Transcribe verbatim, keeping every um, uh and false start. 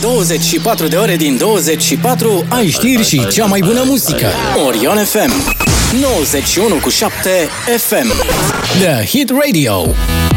douăzeci și patru de ore din douăzeci și patru ai știri și cea mai bună muzică. Orion F M nouăzeci și unu cu șapte F M, The Hit Radio.